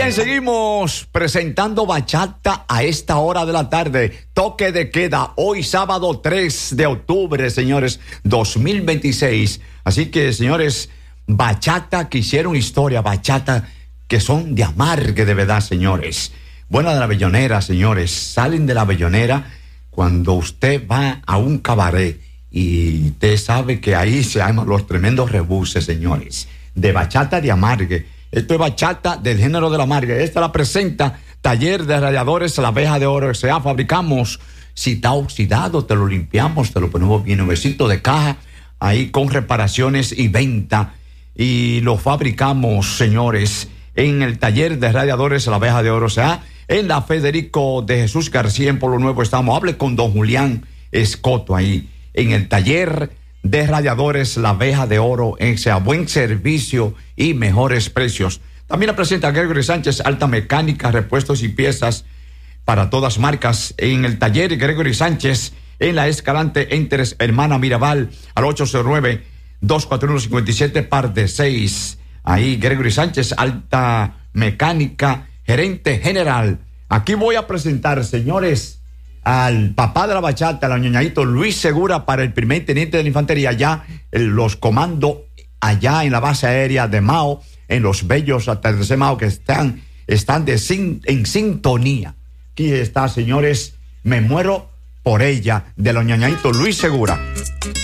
Bien, seguimos presentando bachata a esta hora de la tarde. Toque de queda, hoy sábado 3 de octubre, señores, 2026. Así que, señores, bachata que hicieron historia, bachata que son de amargue de verdad, señores. Buena de la Bellonera, señores. Salen de la Bellonera cuando usted va a un cabaret y usted sabe que ahí se llaman los tremendos rebuses, señores. De bachata de amargue. Esto es bachata del género de la amargue. Esta la presenta Taller de Radiadores La Abeja de Oro S.A. Fabricamos, si está oxidado, te lo limpiamos, te lo ponemos bien nuevecito de caja, ahí con reparaciones y venta. Y lo fabricamos, señores, en el Taller de Radiadores La Abeja de Oro S.A. En la Federico de Jesús García, en Pueblo Nuevo estamos. Hable con don Julián Escoto ahí, en el Taller de Radiadores La Abeja de Oro, sea buen servicio y mejores precios. También la presenta Gregory Sánchez, alta mecánica, repuestos y piezas para todas marcas. En el Taller Gregory Sánchez, en la Escalante entre Hermana Mirabal, al 809-241-57, par de 6. Ahí Gregory Sánchez, alta mecánica, gerente general. Aquí voy a presentar, señores, al papá de la bachata, al ñoñadito Luis Segura, para el primer teniente de la infantería, allá los comandos, allá en la base aérea de Mao, en los bellos atardeceres de Mao, que están en sintonía. Aquí está, señores, Me Muero por Ella, de los ñoñadito Luis Segura.